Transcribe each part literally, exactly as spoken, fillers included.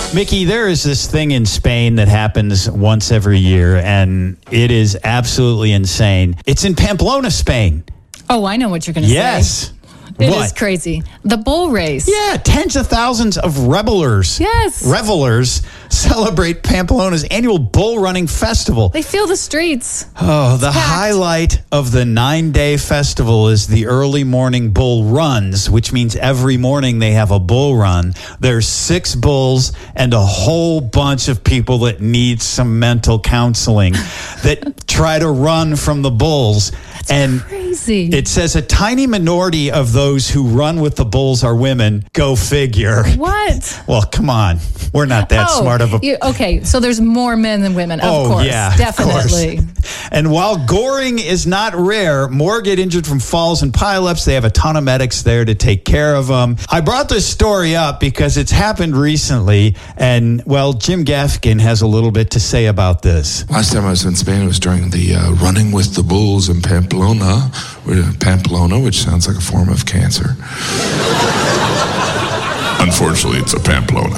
Mickey, there is this thing in Spain that happens once every year, and it is absolutely insane. It's in Pamplona, Spain. Oh, I know what you're going to yes. say. Yes. It what? is crazy. The bull race. Yeah, tens of thousands of revelers. Yes. Revelers celebrate Pamplona's annual bull running festival. They feel the streets. Oh, the highlight of the nine-day festival is the early morning bull runs, which means every morning they have a bull run. There's six bulls and a whole bunch of people that need some mental counseling that try to run from the bulls. That's and crazy. It says a tiny minority of those who run with the bulls are women. Go figure. What? Well, come on. We're not that oh, smart of a... You, okay, so there's more men than women, of oh, course. yeah, Definitely. Of course. And while goring is not rare, more get injured from falls and pileups. They have a ton of medics there to take care of them. I brought this story up because it's happened recently, and, well, Jim Gaffigan has a little bit to say about this. Last time I was in Spain, it was during the uh, Running with the Bulls in Pamplona, Pamplona, which sounds like a form of cancer. Unfortunately, it's a Pamplona.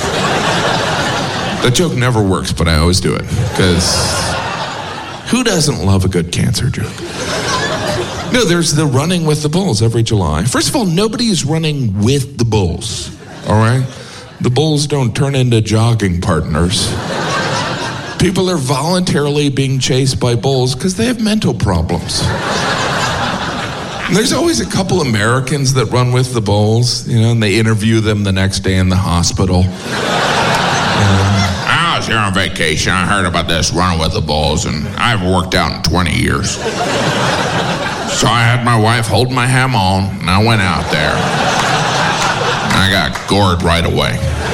That joke never works, but I always do it, because who doesn't love a good cancer joke? No, there's the Running with the Bulls every July. First of all, nobody is running with the bulls, all right? The bulls don't turn into jogging partners. People are voluntarily being chased by bulls because they have mental problems. And there's always a couple Americans that run with the bulls, you know, and they interview them the next day in the hospital. I was here on vacation. I heard about this Running with the Bulls, and I haven't worked out in twenty years. So I had my wife hold my ham on, and I went out there. And I got gored right away.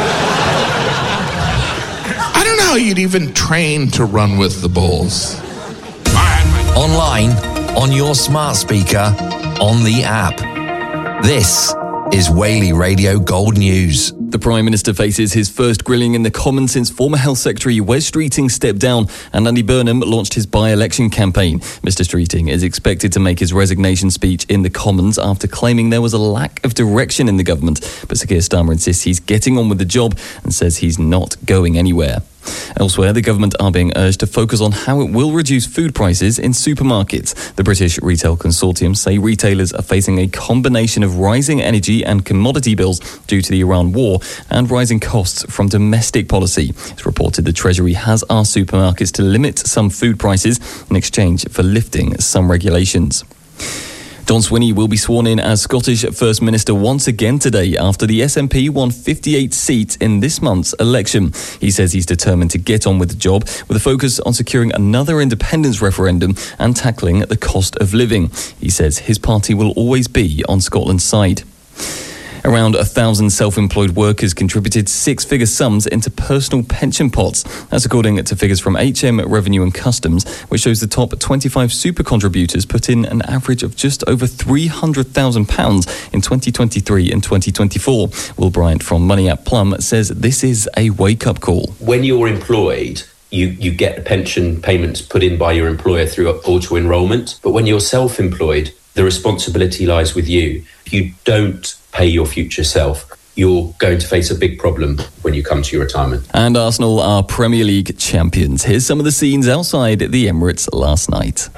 I don't know how you'd even train to run with the bulls. Online, on your smart speaker, on the app. This is Whaley Radio Gold News. The Prime Minister faces his first grilling in the Commons since former Health Secretary Wes Streeting stepped down and Andy Burnham launched his by-election campaign. Mister Streeting is expected to make his resignation speech in the Commons after claiming there was a lack of direction in the government. But Sir Keir Starmer insists he's getting on with the job and says he's not going anywhere. Elsewhere, the government are being urged to focus on how it will reduce food prices in supermarkets. The British Retail Consortium say retailers are facing a combination of rising energy and commodity bills due to the Iran war and rising costs from domestic policy. It's reported the Treasury has asked supermarkets to limit some food prices in exchange for lifting some regulations. Don Swinney will be sworn in as Scottish First Minister once again today after the S N P won fifty-eight seats in this month's election. He says he's determined to get on with the job with a focus on securing another independence referendum and tackling the cost of living. He says his party will always be on Scotland's side. Around a thousand self-employed workers contributed six-figure sums into personal pension pots. That's according to figures from H M Revenue and Customs, which shows the top twenty-five super contributors put in an average of just over three hundred thousand pounds in twenty twenty-three and twenty twenty-four. Will Bryant from Money at Plum says this is a wake-up call. When you're employed, You, you get pension payments put in by your employer through auto-enrolment. But when you're self-employed, the responsibility lies with you. If you don't pay your future self, you're going to face a big problem when you come to your retirement. And Arsenal are Premier League champions. Here's some of the scenes outside the Emirates last night.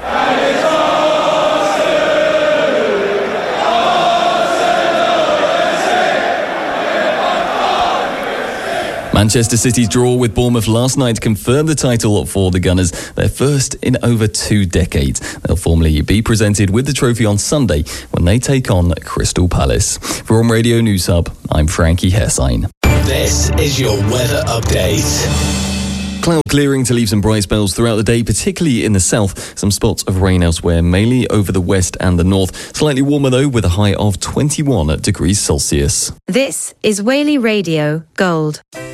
Manchester City's draw with Bournemouth last night confirmed the title for the Gunners, their first in over two decades. They'll formally be presented with the trophy on Sunday when they take on Crystal Palace. For On Radio News Hub, I'm Frankie Hessine. This is your weather update. Cloud clearing to leave some bright spells throughout the day, particularly in the south. Some spots of rain elsewhere, mainly over the west and the north. Slightly warmer though, with a high of twenty-one degrees Celsius. This is Whaley Radio Gold.